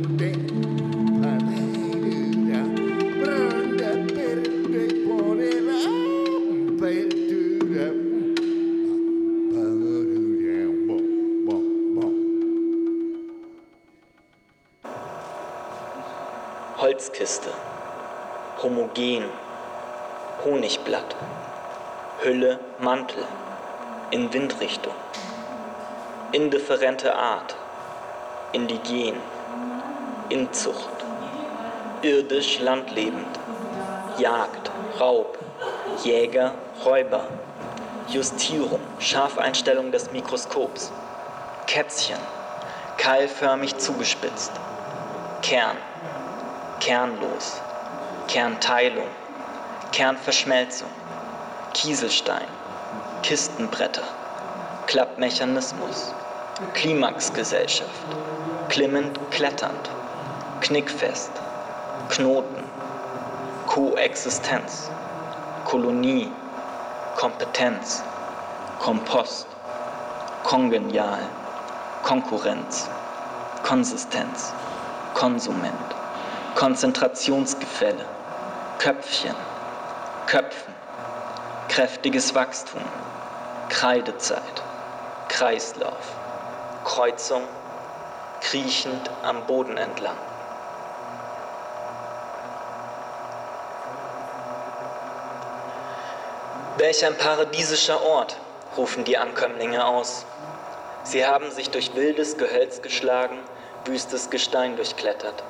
Holzkiste, homogen, Honigblatt, Hülle, Mantel, in Windrichtung, indifferente Art, indigen, Inzucht, irdisch landlebend, Jagd, Raub, Jäger, Räuber, Justierung, Scharfeinstellung des Mikroskops, Kätzchen, keilförmig zugespitzt, Kern, kernlos, Kernteilung, Kernverschmelzung, Kieselstein, Kistenbretter, Klappmechanismus, Klimaxgesellschaft, klimmend kletternd, knickfest, Knoten, Koexistenz, Kolonie, Kompetenz, Kompost, kongenial, Konkurrenz, Konsistenz, Konsument, Konzentrationsgefälle, Köpfchen, Köpfen, kräftiges Wachstum, Kreidezeit, Kreislauf, Kreuzung, kriechend am Boden entlang. Welch ein paradiesischer Ort, rufen die Ankömmlinge aus. Sie haben sich durch wildes Gehölz geschlagen, wüstes Gestein durchklettert.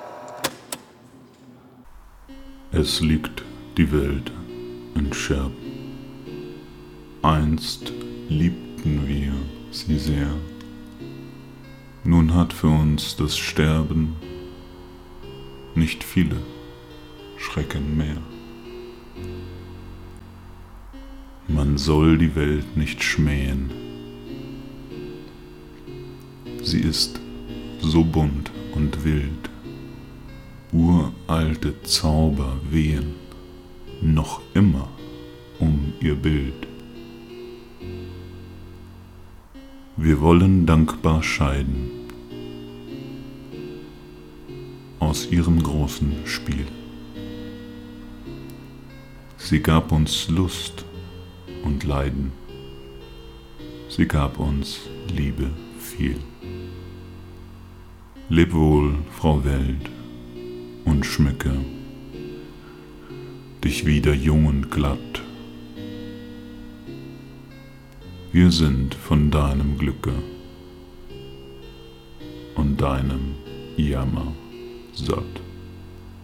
Es liegt die Welt in Scherben. Einst liebten wir sie sehr. Nun hat für uns das Sterben nicht viele Schrecken mehr. Man soll die Welt nicht schmähen. Sie ist so bunt und wild. Uralte Zauber wehen noch immer um ihr Bild. Wir wollen dankbar scheiden aus ihrem großen Spiel. Sie gab uns Lust und Leiden, sie gab uns Liebe viel. Leb wohl, Frau Welt, und schmücke dich wieder jung und glatt. Wir sind von deinem Glücke und deinem Jammer satt.